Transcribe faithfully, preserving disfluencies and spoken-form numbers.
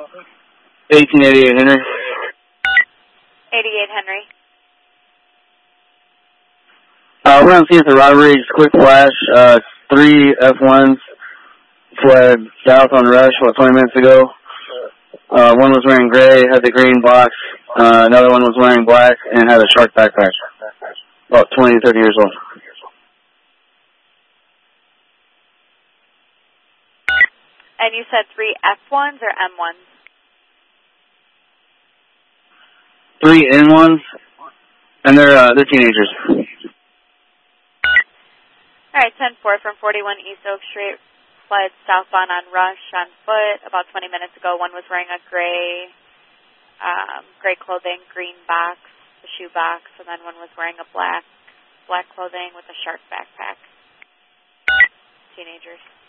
eighteen eighty-eight Henry. eighty-eight Henry. Uh, we're on scene for robbery. Just quick flash. Uh, three F ones fled south on Rush about twenty minutes ago. Uh, one was wearing gray, had the green box. Uh, another one was wearing black and had a shark backpack. About twenty, thirty years old. And you said three F ones or M ones? Three N ones, and they're uh, they're teenagers. All right, ten four from forty-one East Oak Street, fled southbound on Rush on foot about twenty minutes ago. One was wearing a gray, um, gray clothing, green box, the shoe box, and then one was wearing a black, black clothing with a shark backpack. Teenagers.